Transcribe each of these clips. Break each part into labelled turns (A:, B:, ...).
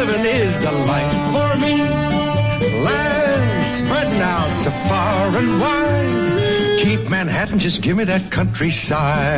A: living is the life for me. Land spreading out so far and wide. Keep Manhattan, just give me that countryside.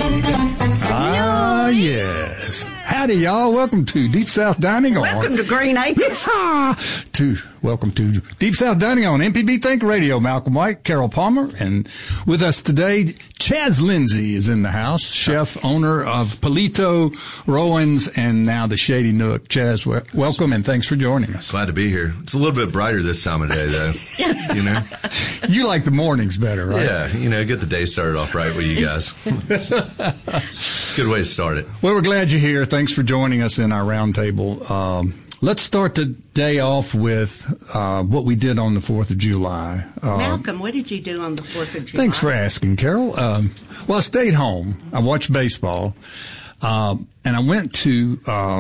B: Ah, yes. Howdy, y'all. Welcome to Deep South Dining on.
C: Welcome to Green Acres.
B: Welcome to Deep South Dining on MPB Think Radio. Malcolm White, Carol Palmer, and with us today, Chaz Lindsay is in the house, chef, owner of Palito, Rowan's, and now the Shady Nook. Chaz, welcome and thanks for joining us.
D: Glad to be here. It's a little bit brighter this time of day, though. You know,
B: you like the mornings better, right?
D: Yeah, you know, get the day started off right with you guys. Good way to start it.
B: Well, we're glad you're here. Thanks for joining us in our roundtable. Let's start the day off with what we did on the 4th of July.
C: Malcolm, what did you do on the 4th of July?
B: Thanks for asking, Carol. Well, I stayed home. I watched baseball, and I went to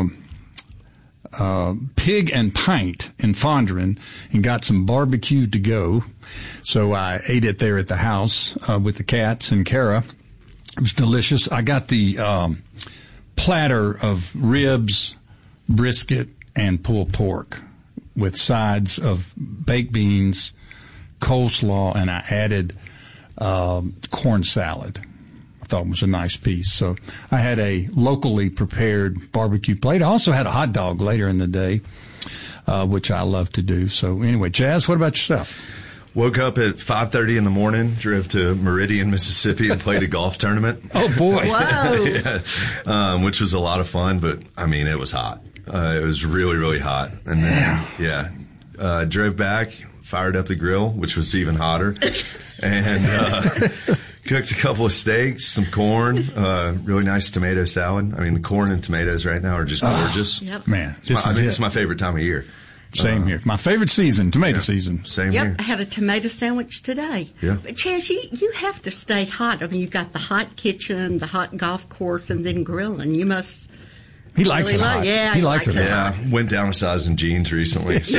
B: Pig and Pint in Fondren and got some barbecue to go. So I ate it there at the house with the cats and Kara. It was delicious. I got the platter of ribs, brisket, and pulled pork with sides of baked beans, coleslaw, and I added corn salad. I thought it was a nice piece. So I had a locally prepared barbecue plate. I also had a hot dog later in the day, which I love to do. So anyway, Chaz, what about yourself?
D: Woke up at 5:30 in the morning, drove to Meridian, Mississippi, and played a golf tournament.
B: Oh, boy.
C: Whoa.
D: Yeah. Which was a lot of fun, but, I mean, it was hot. It was really, really hot. And then, drove back, fired up the grill, which was even hotter, and cooked a couple of steaks, some corn, really nice tomato salad. I mean, the corn and tomatoes right now are just gorgeous.
C: Yep.
B: Man,
D: it's my favorite time of year.
B: Same here. My favorite season, tomato season.
D: Same here.
C: Yep, I had a tomato sandwich today.
D: Yeah.
C: But Chaz, you have to stay hot. I mean, you've got the hot kitchen, the hot golf course, and then grilling. You must...
B: He likes
C: really
B: it hot.
C: Yeah,
B: he likes it hot.
D: Yeah, went down a size in jeans recently. So,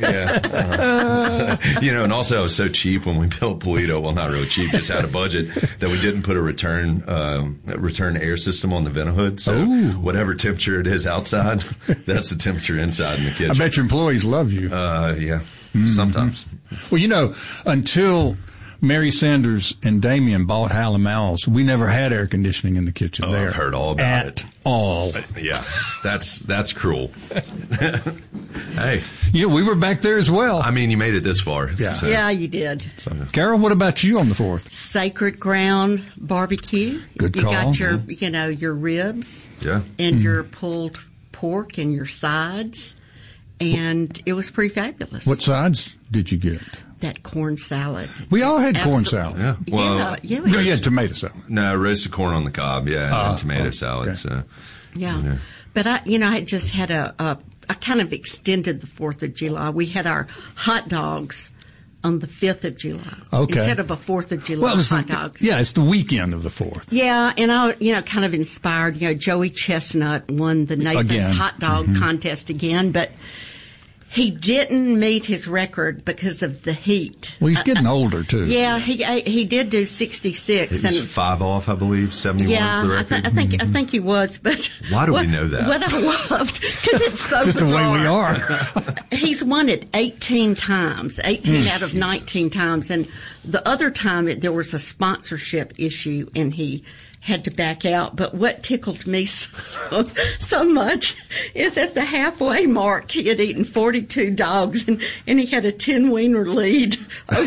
D: you know, and also I was so cheap when we built Palito. Well, not really cheap, just had a budget that we didn't put a return air system on the vent-a-hood. So whatever temperature it is outside, that's the temperature inside in the kitchen.
B: I bet your employees love you.
D: Yeah, sometimes.
B: Well, you know, until Mary Sanders and Damien bought Hal-A-Mal's, we never had air conditioning in the kitchen there.
D: I've heard all about
B: it. At all.
D: Yeah, that's cruel. Hey.
B: Yeah, we were back there as well.
D: I mean, you made it this far.
B: Yeah,
D: so.
C: Yeah, you did.
B: So, Carol, what about you on the 4th?
C: Sacred Ground barbecue.
B: Good call.
C: You got your, your ribs.
D: Yeah.
C: And your pulled pork and your sides. And it was pretty fabulous.
B: What sides did you get?
C: That corn salad.
B: We all had corn salad.
D: Yeah. Well,
B: no, you had tomato salad.
D: No, roasted corn on the cob. Yeah, and tomato salad.
B: Okay.
D: So,
C: yeah.
D: You know.
C: But I just had I kind of extended the 4th of July. We had our hot dogs on the 5th of July.
B: Okay.
C: Instead of a 4th of July hot dog.
B: Yeah, it's the weekend of the 4th.
C: Yeah, and I, kind of inspired, Joey Chestnut won the Nathan's hot dog contest again, but he didn't meet his record because of the heat.
B: Well, he's getting older, too.
C: Yeah, he did do 66.
D: He was 5 off, I believe. 71 is the record.
C: I think he was. But
D: why do we know that?
C: What I loved, because it's so
B: just
C: bizarre.
B: the way we are.
C: He's won it 18 times, 18 out of 19 times. And the other time there was a sponsorship issue, and he had to back out. But what tickled me so much is at the halfway mark, he had eaten 42 dogs, and he had a 10-wiener lead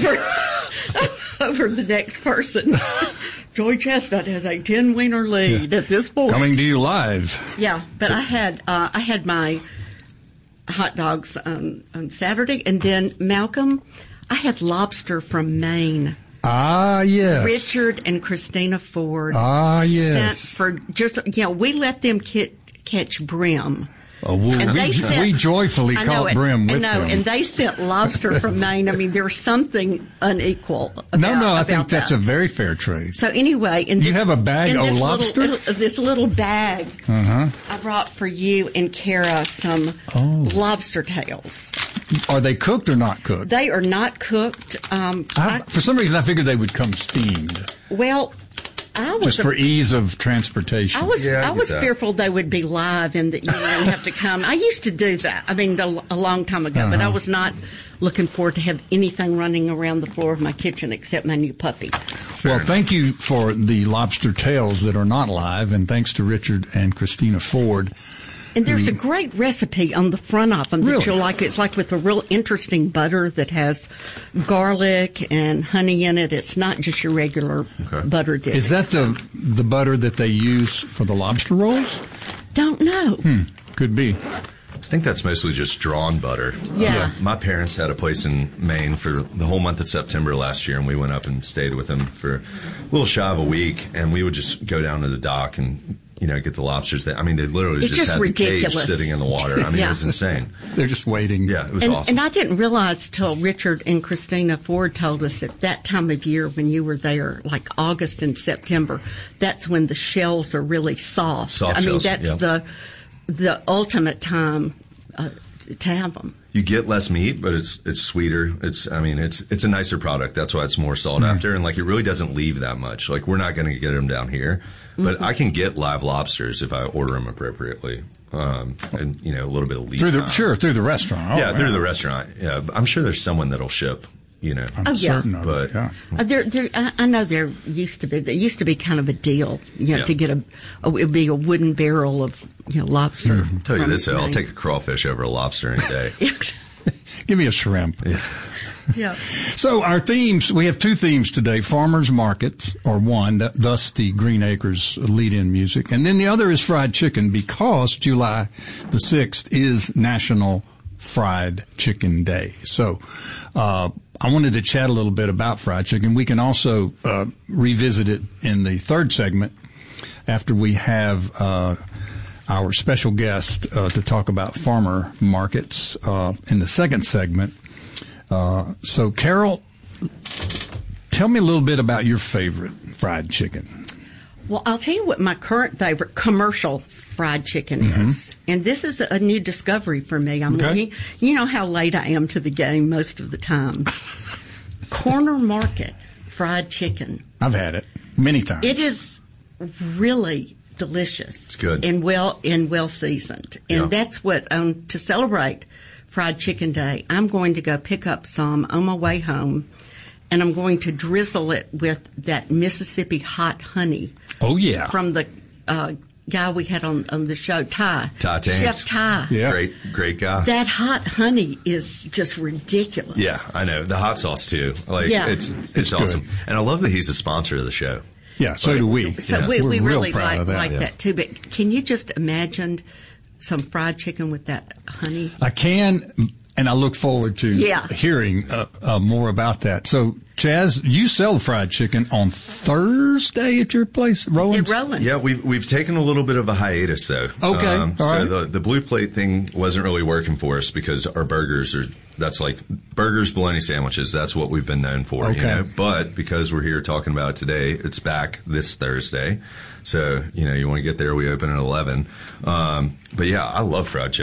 C: over the next person. Joy Chestnut has a 10-wiener lead at this point.
B: Coming to you live.
C: Yeah, but I had my hot dogs on Saturday, and then Malcolm, I had lobster from Maine.
B: Ah, yes.
C: Richard and Christina Ford.
B: Ah, yes.
C: Sent for just, we let them catch brim.
B: Oh, we joyfully caught brim with them.
C: And they sent lobster from Maine. I mean, there's something unequal about
B: I think
C: that.
B: that's a very fair trade.
C: So anyway, you
B: have a bag of lobster?
C: This little bag I brought for you and Kara some lobster tails.
B: Are they cooked or not cooked?
C: They are not cooked.
B: For some reason, I figured they would come steamed.
C: Well,
B: just for ease of transportation.
C: I was
D: that.
C: fearful they would be live and that you wouldn't have to come. I used to do that. I mean, a long time ago, but I was not looking forward to have anything running around the floor of my kitchen except my new puppy.
B: Well, thank you for the lobster tails that are not live, and thanks to Richard and Christina Ford.
C: And there's a great recipe on the front of them that
B: Really?
C: you'll like. It's like with a real interesting butter that has garlic and honey in it. It's not just your regular butter dip.
B: Is that the butter that they use for the lobster rolls?
C: Don't know.
B: Could be.
D: I think that's mostly just drawn butter.
C: Yeah.
D: My parents had a place in Maine for the whole month of September last year, and we went up and stayed with them for a little shy of a week, and we would just go down to the dock and, get the lobsters. They literally
C: It's just
D: had
C: ridiculous.
D: the cage sitting in the water. I mean, It was insane.
B: They're just waiting.
D: Yeah, it was
C: And,
D: awesome.
C: and I didn't realize till Richard and Christina Ford told us at that time of year when you were there, like August and September, that's when the shells are really soft.
D: Soft
C: I mean,
D: shells,
C: that's
D: yeah.
C: the ultimate time to have them.
D: You get less meat, but it's sweeter. It's a nicer product. That's why it's more sought after, and it really doesn't leave that much. We're not going to get them down here, but I can get live lobsters if I order them appropriately, and a little bit of lead time.
B: Through the restaurant.
D: Yeah, through the restaurant. Yeah, I'm sure there's someone that'll ship.
B: I'm certain of
D: But-
B: it. Yeah.
C: I know there used to be kind of a deal, to get it would be a wooden barrel of, lobster.
D: I'll tell you
C: from
D: this, I'll
C: Maine.
D: take a crawfish over a lobster any day.
B: Give me a shrimp.
C: Yeah.
B: So our themes, we have two themes today. Farmers markets are one, thus the Green Acres lead-in music. And then the other is fried chicken, because July the 6th is National Fried Chicken Day. So I wanted to chat a little bit about fried chicken. We can also revisit it in the third segment after we have our special guest to talk about farmer markets in the second segment. So, Carol, tell me a little bit about your favorite fried chicken.
C: Well, I'll tell you what my current favorite commercial fried chicken is. And this is a new discovery for me. You know how late I am to the game most of the time. Corner Market fried chicken.
B: I've had it many times.
C: It is really delicious.
D: It's good.
C: And well seasoned. And that's what, to celebrate Fried Chicken Day, I'm going to go pick up some on my way home, and I'm going to drizzle it with that Mississippi hot honey.
B: Oh, yeah.
C: From the guy we had on the show, Ty.
D: Ty Thames.
C: Chef Ty.
B: Yeah.
D: Great guy.
C: That hot honey is just ridiculous.
D: Yeah, I know. The hot sauce, too. It's
B: It's
D: awesome.
B: good.
D: And I love that he's a sponsor of the show.
B: Yeah, so do we.
C: So
B: Yeah.
C: we
B: We're real
C: really
B: proud
C: like
B: of
C: that too. But can you just imagine some fried chicken with that honey?
B: I can, and I look forward to hearing more about that. So, Chaz, you sell fried chicken on Thursday at your place, Rowan's?
C: At Rowan's.
D: Yeah, we've taken a little bit of a hiatus, though.
B: Okay, all right.
D: So the blue plate thing wasn't really working for us because our burgers that's like burgers, bologna sandwiches. That's what we've been known for,
B: Okay.
D: But because we're here talking about it today, it's back this Thursday. So, you want to get there. We open at 11. But yeah, I love fried chicken.